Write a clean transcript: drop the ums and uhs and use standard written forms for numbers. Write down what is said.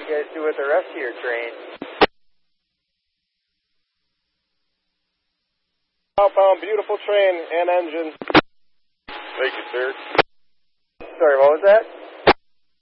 you guys do with the rest of your train. Outbound, beautiful train and engine. Thank you, sir. Sorry, what was that?